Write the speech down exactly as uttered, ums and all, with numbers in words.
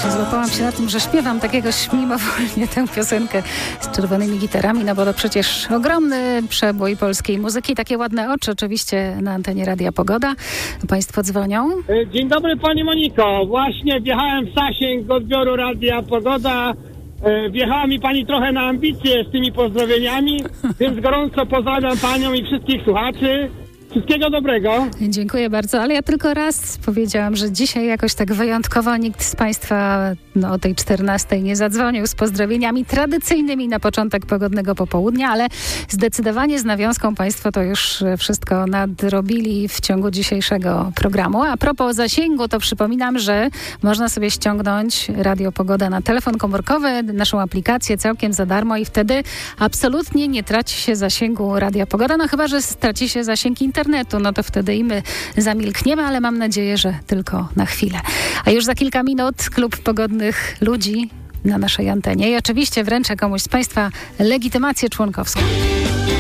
właśnie złapałam się na tym, że śpiewam tak jakoś mimowolnie tę piosenkę z czerwonymi gitarami, no bo to przecież ogromny przebój polskiej muzyki. Takie ładne oczy oczywiście na antenie Radia Pogoda. Państwo dzwonią. Dzień dobry Pani Moniko. Właśnie wjechałem w zasięg odbioru Radia Pogoda. Wjechała mi Pani trochę na ambicje z tymi pozdrowieniami, więc gorąco pozdrawiam Panią i wszystkich słuchaczy. Wszystkiego dobrego. Dziękuję bardzo, ale ja tylko raz powiedziałam, że dzisiaj jakoś tak wyjątkowo nikt z Państwa no, o tej czternastej nie zadzwonił z pozdrowieniami tradycyjnymi na początek pogodnego popołudnia, ale zdecydowanie z nawiązką Państwo to już wszystko nadrobili w ciągu dzisiejszego programu. A propos zasięgu, to przypominam, że można sobie ściągnąć Radio Pogoda na telefon komórkowy, naszą aplikację całkiem za darmo i wtedy absolutnie nie traci się zasięgu Radia Pogoda, no chyba że straci się zasięg internetu. internetu, no to wtedy i my zamilkniemy, ale mam nadzieję, że tylko na chwilę. A już za kilka minut Klub Pogodnych Ludzi na naszej antenie i oczywiście wręczę komuś z Państwa legitymację członkowską.